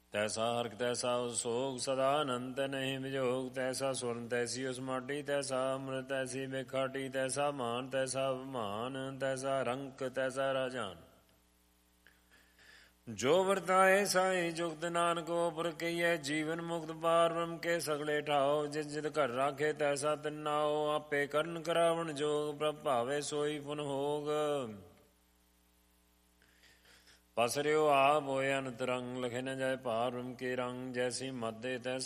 ਤੈਸਾ ਹਰਕ ਤੈਸਾ ਸੋਗ ਸਦਾ ਅਨੰਤ ਨਹੀਂ ਵਿਜੋਗ। ਤੈਸਾ ਸੁਰਨ ਤੈਸੀ ਉਸ ਮਾਟੀ, ਤੈਸਾ ਅੰਮ੍ਰਿਤ ਤੈਸੀ ਬਿਖਾਟੀ। ਤੈਸਾ ਮਾਨ ਤੈਸਾ ਅਭਿਮਾਨ, ਤੈਸਾ ਰੰਕ ਤੈਸਾ ਰਾਜਾਨ। ਜੋ ਵਰਤਾਏ ਸਾਈ ਜੁਗਤ ਨਾਨਕ ਓਪਰ ਕਹੀਏ। ਜੀਵਨ ਮੁਕਤ ਪਾਰ ਬ੍ਰਹਮ ਕੇ ਸਗਲੇ ਠਾਓ। ਜਿਸ ਜਿਤ ਘਰ ਰਾਖੇ ਤੈਸਾ ਤਿਨਾਓ। ਆਪੇ ਕਰਨ ਕਰਾਵਣ ਜੋਗ, ਪ੍ਰਭ ਭਾਵੇ ਸੋਈ ਪੁਨ ਹੋਗ। ਪਸਰਿਓ ਆਪ ਹੋਏ ਅਨੰਤ ਰੰਗ, ਲਖੇ ਨ ਜਾਏ ਪਾਰ ਬ੍ਰਹਮ ਕੇ ਰੰਗ। ਜੈਸੀ ਮਤ ਦੇ ਤੈਸਾ